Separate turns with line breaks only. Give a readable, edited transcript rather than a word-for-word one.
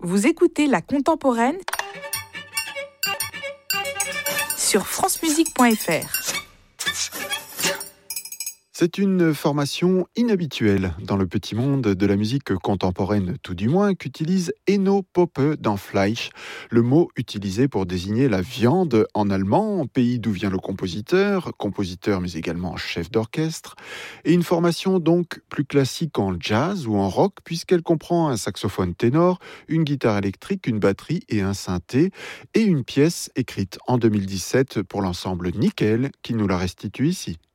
Vous écoutez La Contemporaine sur francemusique.fr.
C'est une formation inhabituelle dans le petit monde de la musique contemporaine, tout du moins, qu'utilise Enno Poppe dans Fleisch, le mot utilisé pour désigner la viande en allemand, pays d'où vient le compositeur mais également chef d'orchestre, et une formation donc plus classique en jazz ou en rock, puisqu'elle comprend un saxophone ténor, une guitare électrique, une batterie et un synthé, et une pièce écrite en 2017 pour l'ensemble Nickel qui nous la restitue ici.